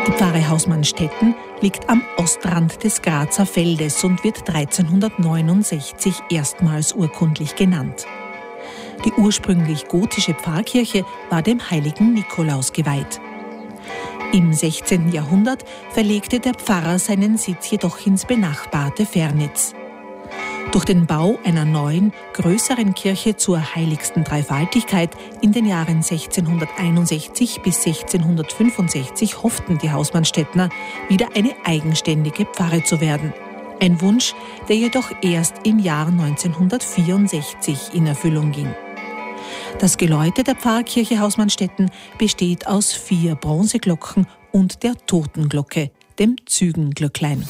Die Pfarre Hausmannstetten liegt am Ostrand des Grazer Feldes und wird 1369 erstmals urkundlich genannt. Die ursprünglich gotische Pfarrkirche war dem heiligen Nikolaus geweiht. Im 16. Jahrhundert verlegte der Pfarrer seinen Sitz jedoch ins benachbarte Fernitz. Durch den Bau einer neuen, größeren Kirche zur Heiligsten Dreifaltigkeit in den Jahren 1661 bis 1665 hofften die Hausmannstettner, wieder eine eigenständige Pfarre zu werden. Ein Wunsch, der jedoch erst im Jahr 1964 in Erfüllung ging. Das Geläute der Pfarrkirche Hausmannstetten besteht aus 4 Bronzeglocken und der Totenglocke, dem Zügenglöcklein.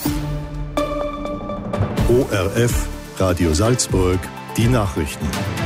ORF Radio Salzburg, die Nachrichten.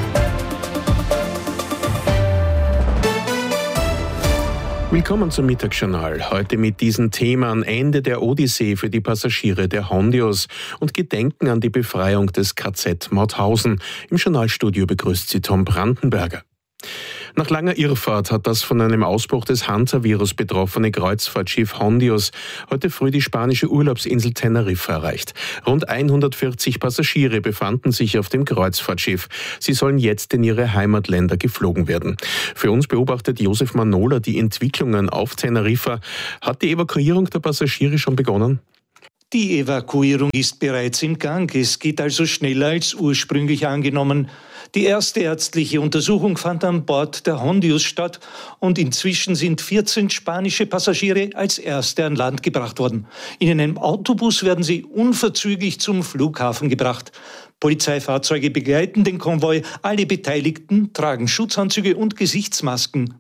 Willkommen zum Mittagsjournal. Heute mit diesen Themen: Ende der Odyssee für die Passagiere der Hondios und Gedenken an die Befreiung des KZ Mauthausen. Im Journalstudio begrüßt sie Tom Brandenberger. Nach langer Irrfahrt hat das von einem Ausbruch des Hansa-Virus betroffene Kreuzfahrtschiff Hondios heute früh die spanische Urlaubsinsel Teneriffa erreicht. Rund 140 Passagiere befanden sich auf dem Kreuzfahrtschiff. Sie sollen jetzt in ihre Heimatländer geflogen werden. Für uns beobachtet Josef Manola die Entwicklungen auf Teneriffa. Hat die Evakuierung der Passagiere schon begonnen? Die Evakuierung ist bereits im Gang. Es geht also schneller als ursprünglich angenommen. Die erste ärztliche Untersuchung fand an Bord der Hondios statt und inzwischen sind 14 spanische Passagiere als erste an Land gebracht worden. In einem Autobus werden sie unverzüglich zum Flughafen gebracht. Polizeifahrzeuge begleiten den Konvoi. Alle Beteiligten tragen Schutzanzüge und Gesichtsmasken.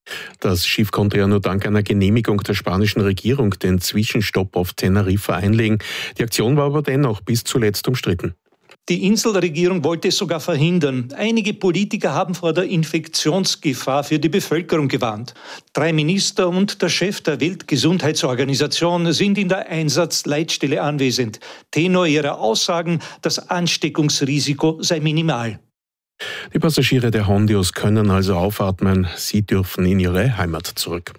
Das Schiff konnte ja nur dank einer Genehmigung der spanischen Regierung den Zwischenstopp auf Teneriffa einlegen. Die Aktion war aber dennoch bis zuletzt umstritten. Die Inselregierung wollte es sogar verhindern. Einige Politiker haben vor der Infektionsgefahr für die Bevölkerung gewarnt. 3 Minister und der Chef der Weltgesundheitsorganisation sind in der Einsatzleitstelle anwesend. Tenor ihrer Aussagen: das Ansteckungsrisiko sei minimal. Die Passagiere der Hondios können also aufatmen. Sie dürfen in ihre Heimat zurück.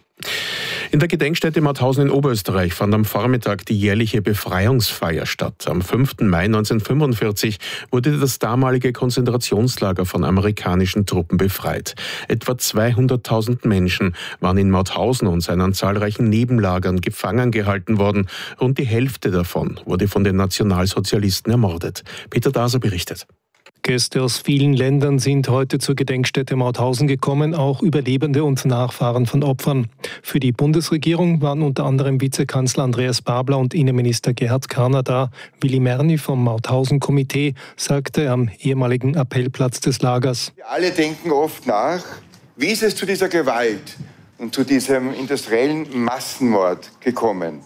In der Gedenkstätte Mauthausen in Oberösterreich fand am Vormittag die jährliche Befreiungsfeier statt. Am 5. Mai 1945 wurde das damalige Konzentrationslager von amerikanischen Truppen befreit. Etwa 200.000 Menschen waren in Mauthausen und seinen zahlreichen Nebenlagern gefangen gehalten worden. Rund die Hälfte davon wurde von den Nationalsozialisten ermordet. Peter Daser berichtet. Gäste aus vielen Ländern sind heute zur Gedenkstätte Mauthausen gekommen, auch Überlebende und Nachfahren von Opfern. Für die Bundesregierung waren unter anderem Vizekanzler Andreas Babler und Innenminister Gerhard Karner da. Willi Merni vom Mauthausen-Komitee sagte am ehemaligen Appellplatz des Lagers: Wir alle denken oft nach, wie ist es zu dieser Gewalt und zu diesem industriellen Massenmord gekommen?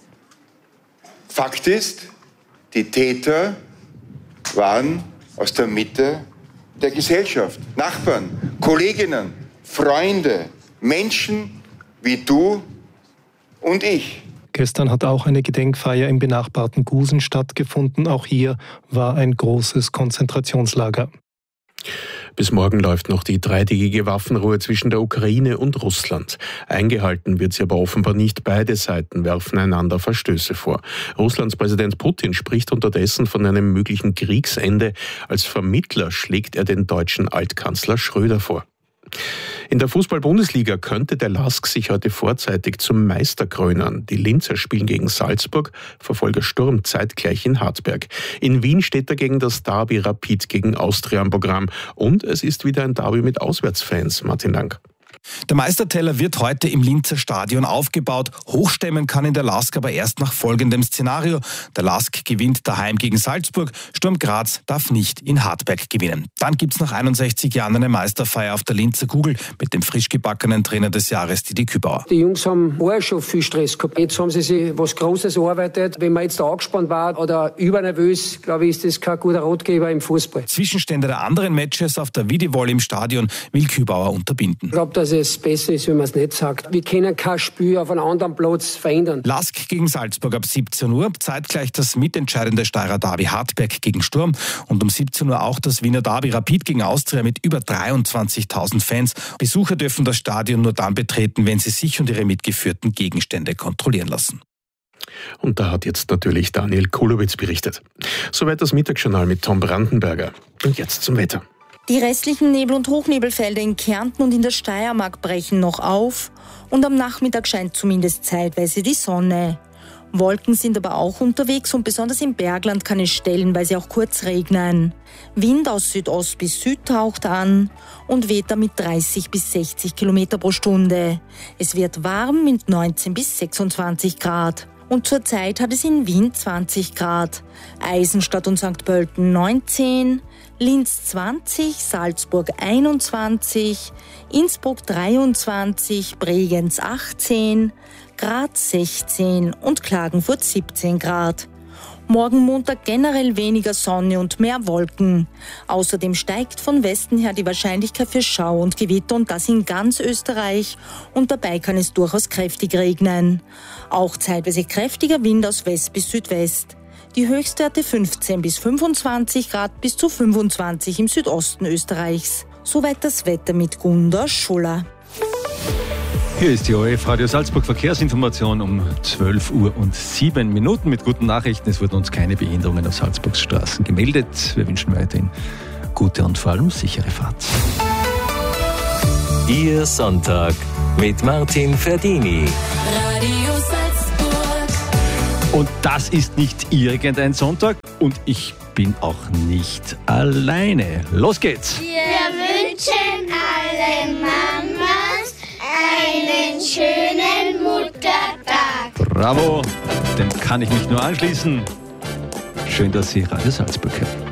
Fakt ist, die Täter waren aus der Mitte der Gesellschaft. Nachbarn, Kolleginnen, Freunde, Menschen wie du und ich. Gestern hat auch eine Gedenkfeier im benachbarten Gusen stattgefunden. Auch hier war ein großes Konzentrationslager. Bis morgen läuft noch die 3-tägige Waffenruhe zwischen der Ukraine und Russland. Eingehalten wird sie aber offenbar nicht. Beide Seiten werfen einander Verstöße vor. Russlands Präsident Putin spricht unterdessen von einem möglichen Kriegsende. Als Vermittler schlägt er den deutschen Altkanzler Schröder vor. In der Fußball-Bundesliga könnte der LASK sich heute vorzeitig zum Meister krönen. Die Linzer spielen gegen Salzburg, Verfolger Sturm zeitgleich in Hartberg. In Wien steht dagegen das Derby Rapid gegen Austria am Programm. Und es ist wieder ein Derby mit Auswärtsfans. Martin Lang. Der Meisterteller wird heute im Linzer Stadion aufgebaut. Hochstemmen kann in der LASK aber erst nach folgendem Szenario. Der LASK gewinnt daheim gegen Salzburg. Sturm Graz darf nicht in Hartberg gewinnen. Dann gibt's nach 61 Jahren eine Meisterfeier auf der Linzer Kugel mit dem frisch gebackenen Trainer des Jahres, Didi Kübauer. Die Jungs haben vorher schon viel Stress gehabt. Jetzt haben sie sich was Großes erarbeitet. Wenn man jetzt da angespannt war oder übernervös, glaube ich, ist das kein guter Ratgeber im Fußball. Zwischenstände der anderen Matches auf der Videovolley im Stadion will Kübauer unterbinden. Ich glaube, dass es besser ist, wenn man es nicht sagt. Wir können kein Spiel auf einem anderen Platz verändern. LASK gegen Salzburg ab 17 Uhr, zeitgleich das mitentscheidende Steirer Derby Hartberg gegen Sturm und um 17 Uhr auch das Wiener Derby Rapid gegen Austria mit über 23.000 Fans. Besucher dürfen das Stadion nur dann betreten, wenn sie sich und ihre mitgeführten Gegenstände kontrollieren lassen. Und da hat jetzt natürlich Daniel Kulowitz berichtet. Soweit das Mittagsjournal mit Tom Brandenberger. Und jetzt zum Wetter. Die restlichen Nebel- und Hochnebelfelder in Kärnten und in der Steiermark brechen noch auf und am Nachmittag scheint zumindest zeitweise die Sonne. Wolken sind aber auch unterwegs und besonders im Bergland kann es stellenweise auch kurz regnen. Wind aus Südost bis Süd taucht an und weht damit 30 bis 60 Kilometer pro Stunde. Es wird warm mit 19 bis 26 Grad. Und zurzeit hat es in Wien 20 Grad, Eisenstadt und St. Pölten 19, Linz 20, Salzburg 21, Innsbruck 23, Bregenz 18, Graz 16 und Klagenfurt 17 Grad. Morgen Montag generell weniger Sonne und mehr Wolken. Außerdem steigt von Westen her die Wahrscheinlichkeit für Schau und Gewitter und das in ganz Österreich. Und dabei kann es durchaus kräftig regnen. Auch zeitweise kräftiger Wind aus West bis Südwest. Die Höchstwerte 15 bis 25 Grad bis zu 25 im Südosten Österreichs. Soweit das Wetter mit Gunda Schuller. Hier ist die ORF Radio Salzburg Verkehrsinformation um 12:07 Uhr mit guten Nachrichten. Es wurden uns keine Behinderungen auf Salzburgs Straßen gemeldet. Wir wünschen weiterhin gute und vor allem sichere Fahrt. Ihr Sonntag mit Martin Ferdini. Radio Salzburg. Und das ist nicht irgendein Sonntag und ich bin auch nicht alleine. Los geht's! Wir wünschen allen Mamas einen schönen Muttertag. Bravo, dem kann ich mich nur anschließen. Schön, dass Sie Radio Salzburg hören.